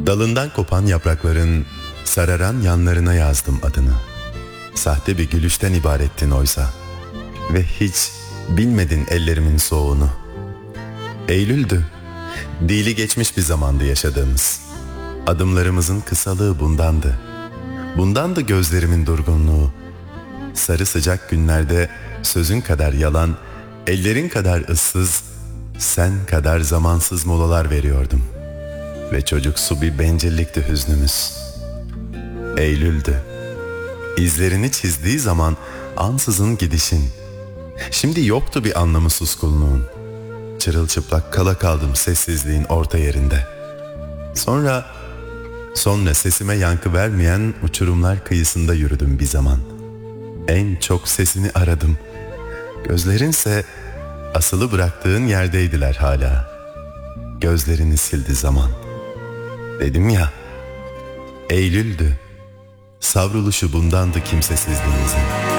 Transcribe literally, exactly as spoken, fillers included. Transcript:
Dalından kopan yaprakların sararan yanlarına yazdım adını. Sahte bir gülüşten ibarettin oysa. Ve hiç bilmedin ellerimin soğuğunu. Eylül'dü. Dili geçmiş bir zamandı yaşadığımız. Adımlarımızın kısalığı bundandı. Bundandı gözlerimin durgunluğu. Sarı sıcak günlerde sözün kadar yalan, ellerin kadar ıssız, sen kadar zamansız molalar veriyordum. Ve çocuksu bir bencillikti hüznümüz. Eylül'dü. İzlerini çizdiği zaman ansızın gidişin. Şimdi yoktu bir anlamı suskunluğun. Çırılçıplak kala kaldım sessizliğin orta yerinde. Sonra, sonra sesime yankı vermeyen uçurumlar kıyısında yürüdüm bir zaman. En çok sesini aradım. Gözlerinse asılı bıraktığın yerdeydiler hala. Gözlerini sildi zaman. Dedim ya, Eylül'dü. Savruluşu bundandı kimsesizliğimizin.